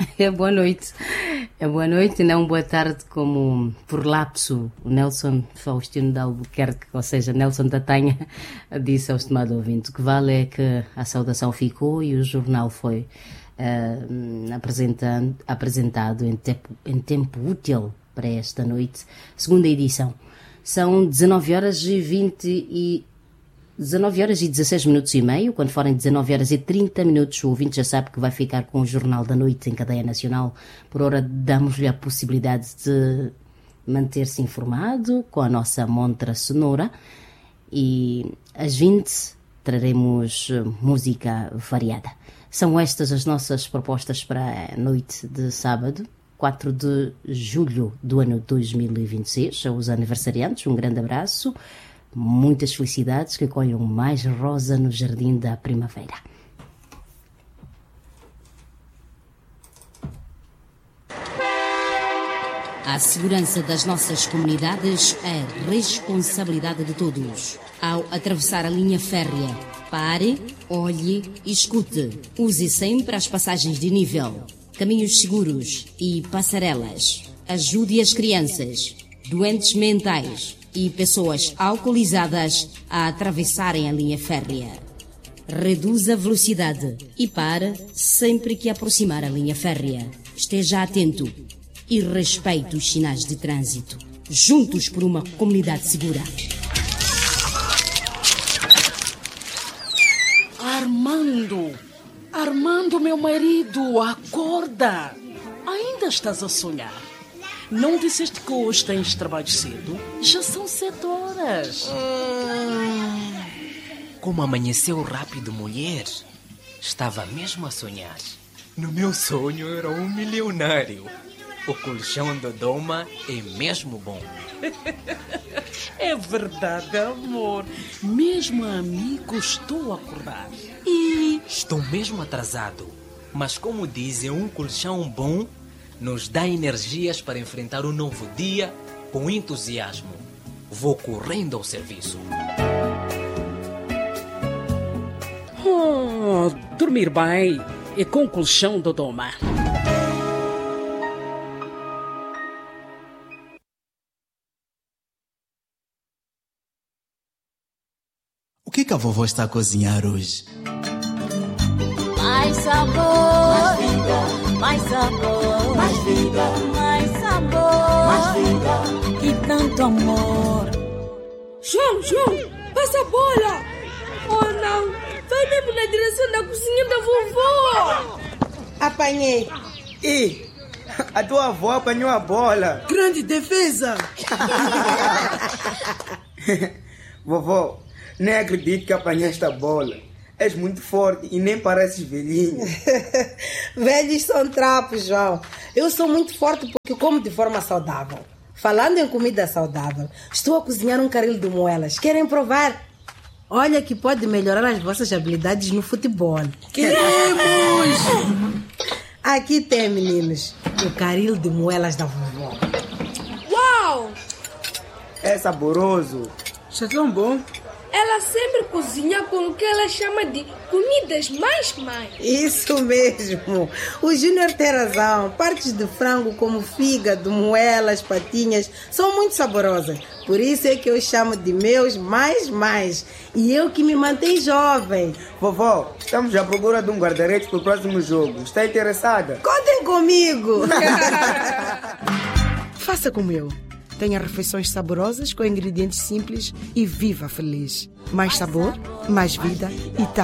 É boa noite. É boa noite e não boa tarde, como por lapso o Nelson Faustino de Albuquerque, ou seja, Nelson Tatanha, disse ao estimado ouvinte. O que vale é que a saudação ficou e o jornal foi apresentado em tempo útil para esta noite, segunda edição. São 19 horas e 16 minutos e meio, quando forem 19 horas e 30 minutos, o ouvinte já sabe que vai ficar com o Jornal da Noite em cadeia nacional. Por hora, damos-lhe a possibilidade de manter-se informado com a nossa montra sonora e às 20 traremos música variada. São estas as nossas propostas para a noite de sábado, 4 de julho do ano 2026. Aos aniversariantes, um grande abraço. Muitas felicidades, que colham mais rosa no jardim da primavera. A segurança das nossas comunidades é responsabilidade de todos. Ao atravessar a linha férrea, pare, olhe e escute. Use sempre as passagens de nível, caminhos seguros e passarelas. Ajude as crianças, doentes mentais e pessoas alcoolizadas a atravessarem a linha férrea. Reduza a velocidade e pare sempre que aproximar a linha férrea. Esteja atento e respeite os sinais de trânsito. Juntos por uma comunidade segura. Armando, meu marido, acorda! Ainda estás a sonhar? Não disseste que hoje tens trabalho cedo? Já são 7 horas. Como amanheceu rápido, mulher. Estava mesmo a sonhar. No meu sonho era um milionário. O colchão do Doma é mesmo bom. É verdade, amor. Mesmo a mim custou acordar. E estou mesmo atrasado. Mas como dizem, um colchão bom nos dá energias para enfrentar um novo dia com entusiasmo. Vou correndo ao serviço. Dormir bem e com colchão do Doma. O que a vovó está a cozinhar hoje? Mais sabor, mais vida, mais sabor, mais vida, mais sabor, mais vida e tanto amor. João, passa a bola! Oh não, vai mesmo na direção da cozinha da vovó! Apanhei. E a tua avó apanhou a bola. Grande defesa! Vovó, nem acredito que apanhaste a bola. És muito forte e nem pareces velhinha. Velhos são trapos, João. Eu sou muito forte porque como de forma saudável. Falando em comida saudável, estou a cozinhar um caril de moelas. Querem provar? Olha que pode melhorar as vossas habilidades no futebol. Queremos! Aqui tem, meninos, o caril de moelas da vovó. Uau! É saboroso. Está tão bom. Ela sempre cozinha com o que ela chama de comidas mais. Isso mesmo. O Júnior tem razão. Partes de frango como fígado, moelas, patinhas são muito saborosas. Por isso é que eu chamo de meus mais. E eu que me mantenho jovem. Vovó, estamos à procura de um guarda-redes para o próximo jogo. Está interessada? Contem comigo. Faça como eu. Tenha refeições saborosas com ingredientes simples e viva feliz. Mais sabor, mais vida e